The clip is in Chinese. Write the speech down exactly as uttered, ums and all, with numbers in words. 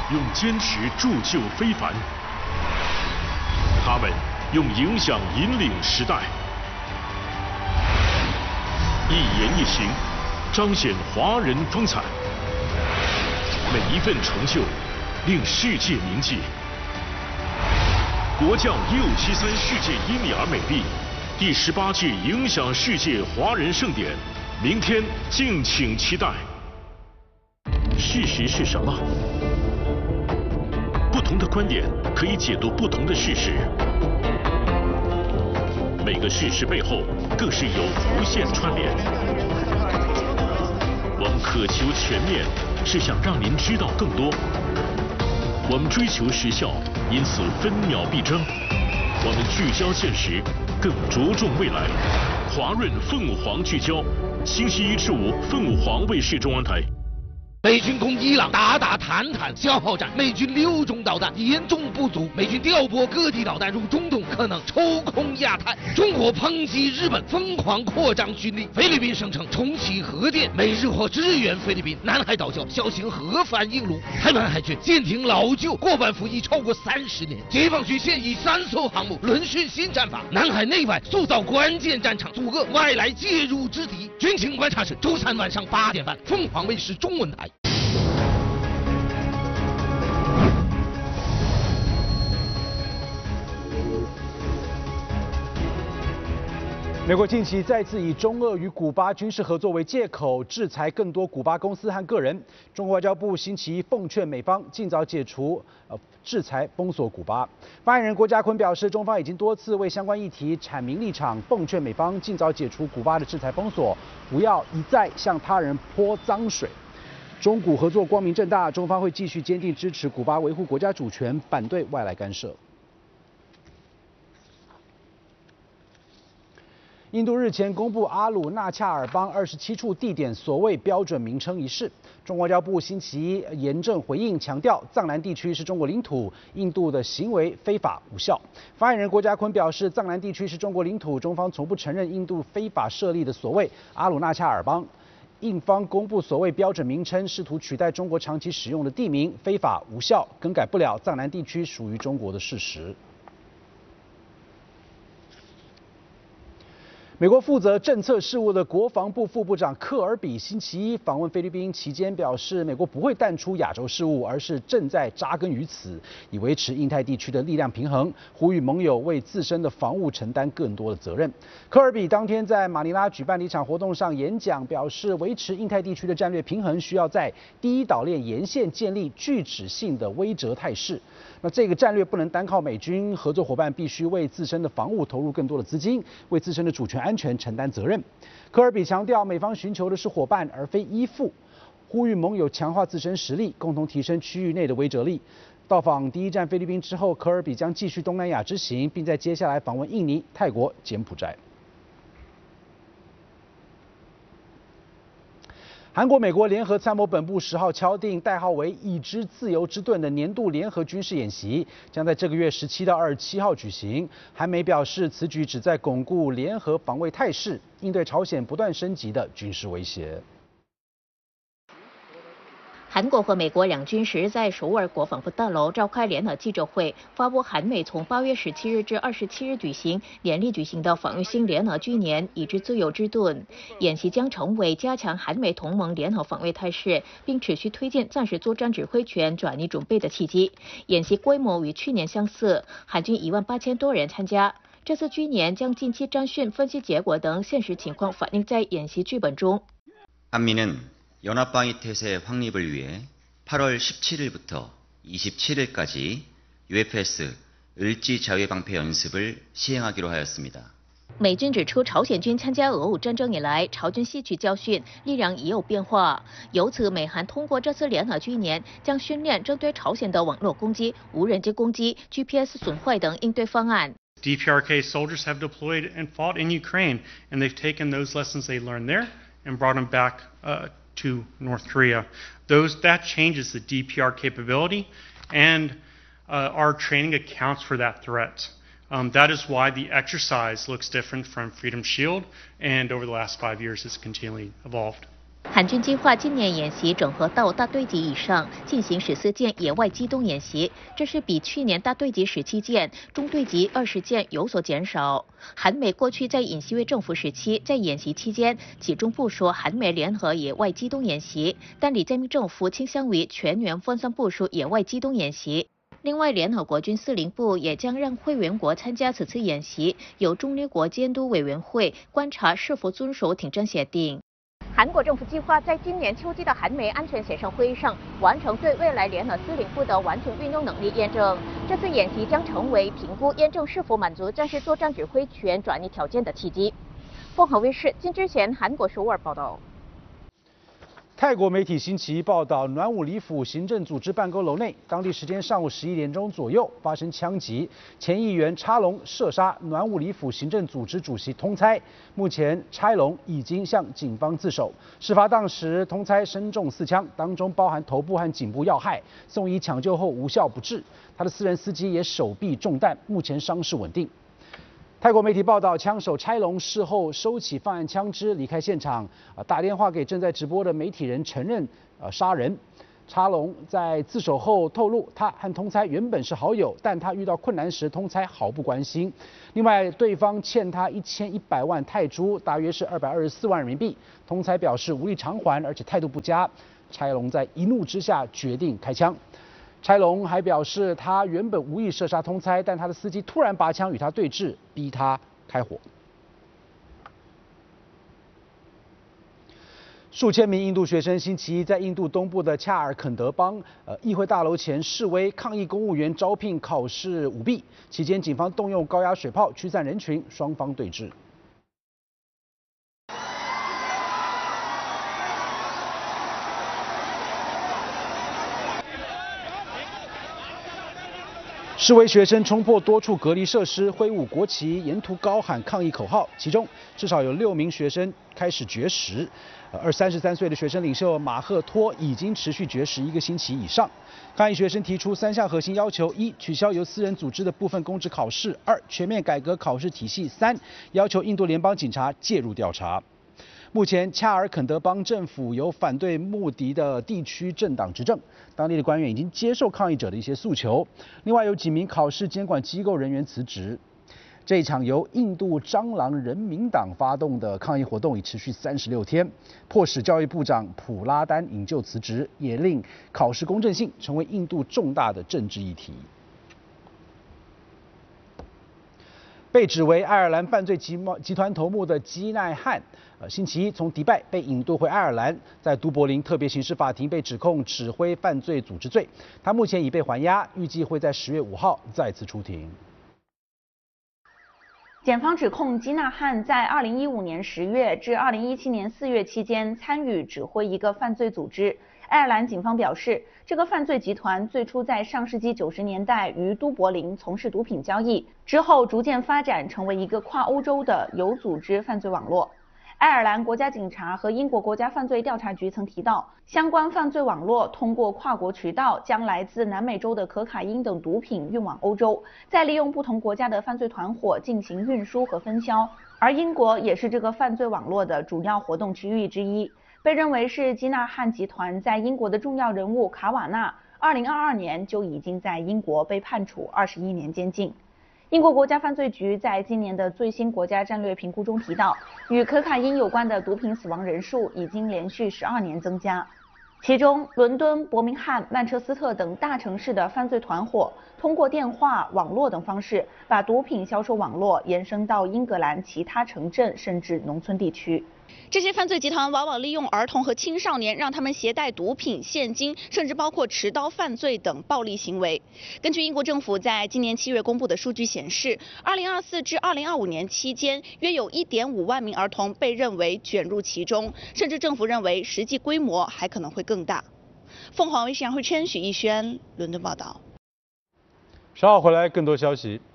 用坚持铸就非凡，他们用影响引领时代，一言一行彰显华人风采，每一份成就令世界铭记。国将一五七三世界伊米尔美丽第十八届影响世界华人盛典，明天敬请期待。事实是什么？不同的观点可以解读不同的事实，每个事实背后更是有无限串联。我们渴求全面，是想让您知道更多。我们追求时效，因此分秒必争。我们聚焦现实，更着重未来。华润凤凰聚焦，星期一至五凤凰卫视中央台。 美军攻伊朗，打打谈谈消耗战。美军六种导弹严重不足，美军调拨各地导弹入中东，可能抽空亚太。中国抨击日本疯狂扩张军力，菲律宾声称重启核电，美日或支援菲律宾。南海岛礁小型核反应炉，台湾海军舰艇老旧，过半服役超过三十年。解放军现役三艘航母轮训新战法，南海内外塑造关键战场，阻遏外来介入之敌。军情观察室周三晚上八点半，凤凰卫视中文台。 美国近期再次以中俄与古巴军事合作为借口，制裁更多古巴公司和个人。中国外交部星期一奉劝美方尽早解除呃制裁，封锁古巴。发言人郭家坤表示，中方已经多次为相关议题阐明立场，奉劝美方尽早解除古巴的制裁封锁，不要一再向他人泼脏水。中古合作光明正大，中方会继续坚定支持古巴维护国家主权，反对外来干涉。印度日前公布阿鲁纳恰尔邦二十七处地点所谓标准名称一事，中国外交部星期一严正回应，强调藏南地区是中国领土，印度的行为非法无效。发言人郭家坤表示，藏南地区是中国领土，中方从不承认印度非法设立的所谓阿鲁纳恰尔邦。印方公布所谓标准名称，试图取代中国长期使用的地名，非法无效，更改不了藏南地区属于中国的事实。美国负责政策事务的国防部副部长科尔比星期一访问菲律宾期间表示，美国不会淡出亚洲事务，而是正在扎根于此，以维持印太地区的力量平衡，呼吁盟友为自身的防务承担更多的责任。科尔比当天在马尼拉举办的一场活动上演讲，表示维持印太地区的战略平衡，需要在第一岛链沿线建立具指性的威慑态势。那这个战略不能单靠美军，合作伙伴必须为自身的防务投入更多的资金，为自身的主权安全承担责任。科尔比强调，美方寻求的是伙伴而非依附，呼吁盟友强化自身实力，共同提升区域内的威慑力。到访第一站菲律宾之后，科尔比将继续东南亚之行，并在接下来访问印尼、泰国、柬埔寨。韩国、美国联合参谋本部十号敲定代号为“已知自由之盾”的年度联合军事演习，将在这个月十七到二十七号举行。韩美表示，此举旨在巩固联合防卫态势，应对朝鲜不断升级的军事威胁。 韩国和美国两军时在首尔国防部大楼召开联合记者会，发布韩美从八月十七日至二十七日举行联立举行的防御性联合军演“已知自由之盾”演习，将成为加强韩美同盟联合防卫态势，并持续推进战时作战指挥权转移准备的契机。演习规模与去年相似，韩军一万八千多人参加。这次军演将近期战训分析结果等现实情况反映在演习剧本中。 한미는 연합방위태세 확립을 위해 팔월 십칠일부터 이십칠일까지 유에프에스 을지자유방패 연습을 시행하기로 하였습니다. 美军指出，朝鲜军参加俄乌战争以来，朝军吸取教训，力量已有变化。由此，美韩通过这次联合军演，将训练针对朝鲜的网络攻击、无人机攻击、G P S 损坏等应对方案。 D P R K soldiers have deployed and fought in Ukraine, and they've taken those lessons they learned there and brought them back uh, to North Korea. Those that changes the D P R capability, and uh, our training accounts for that threat. Um, that is why the exercise looks different from Freedom Shield, and over the last five years has continually evolved. 韩军计划今年演习整合到大队级以上，进行十四件野外机动演习，这是比去年大队级十七件、中队级二十件有所减少。韩美过去在尹锡悦政府时期，在演习期间集中部署韩美联合野外机动演习，但李在明政府倾向于全员分散部署野外机动演习。另外，联合国军司令部也将让会员国参加此次演习，由中立国监督委员会观察是否遵守停战协定。韩国政府计划在今年秋季的韩美安全协商会议上完成对未来联合司令部的完全运用能力验证。这次演习将成为评估验证是否满足战时作战指挥权转移条件的契机。凤凰卫视金之前韩国首尔报道。 泰国媒体星期一报道，暖武里府行政组织办公楼内，当地时间上午十一点钟左右发生枪击，前议员插龙射杀暖武里府行政组织主席通猜。目前差龙已经向警方自首。事发当时，通猜身中四枪，当中包含头部和颈部要害，送医抢救后无效不治。他的私人司机也手臂中弹，目前伤势稳定。泰国媒体报道，枪手差龙事后收起犯案枪支，离开现场，啊，打电话给正在直播的媒体人，承认呃杀人。差龙在自首后透露，他和通猜原本是好友，但他遇到困难时，通猜毫不关心。另外，对方欠他一千一百万泰铢，大约是二百二十四万人民币。通猜表示无力偿还，而且态度不佳。差龙在一怒之下决定开枪。差龙还表示，他原本无意射杀通猜，但他的司机突然拔枪与他对峙，逼他开火。数千名印度学生星期一在印度东部的恰尔肯德邦呃议会大楼前示威，抗议公务员招聘考试舞弊。期间，警方动用高压水炮驱散人群，双方对峙。示威学生冲破多处隔离设施，挥舞国旗，沿途高喊抗议口号。其中至少有六名学生开始绝食，而三十三岁的学生领袖马赫托已经持续绝食一个星期以上。抗议学生提出三项核心要求：一、取消由私人组织的部分公职考试；二、全面改革考试体系；三、要求印度联邦警察介入调查。目前，恰尔肯德邦政府由反对穆迪的地区政党执政，当地的官员已经接受抗议者的一些诉求。另外，有几名考试监管机构人员辞职。这一场由印度蟑螂人民党发动的抗议活动已持续三十六天，迫使教育部长普拉丹引咎辞职，也令考试公正性成为印度重大的政治议题。被指为爱尔兰犯罪集集团头目的基奈汉，呃，星期一从迪拜被引渡回爱尔兰，在都柏林特别刑事法庭被指控指挥犯罪组织罪。他目前已被还押，预计会在十月五号再次出庭。 检方指控基纳汉在二零一五年十月至二零一七年四月期间参与指挥一个犯罪组织。爱尔兰警方表示，这个犯罪集团最初在上世纪九十年代于都柏林从事毒品交易，之后逐渐发展成为一个跨欧洲的有组织犯罪网络。爱尔兰国家警察和英国国家犯罪调查局曾提到，相关犯罪网络通过跨国渠道将来自南美洲的可卡因等毒品运往欧洲，再利用不同国家的犯罪团伙进行运输和分销，而英国也是这个犯罪网络的主要活动区域之一。被认为是基纳汉集团在英国的重要人物卡瓦纳，二零二二年就已经在英国被判处二十一年监禁。英国国家犯罪局在今年的最新国家战略评估中提到，与可卡因有关的毒品死亡人数已经连续十二年增加。其中，伦敦、伯明翰、曼彻斯特等大城市的犯罪团伙通过电话、网络等方式，把毒品销售网络延伸到英格兰其他城镇甚至农村地区。 这些犯罪集团往往利用儿童和青少年，让他们携带毒品、现金，甚至包括持刀犯罪等暴力行为。根据英国政府在今年七月公布的数据显示，二零二四至二零二五年期间，约有一点五万名儿童被认为卷入其中，甚至政府认为实际规模还可能会更大。凤凰卫视杨慧琛、许逸轩伦敦报道。 稍后回来更多消息。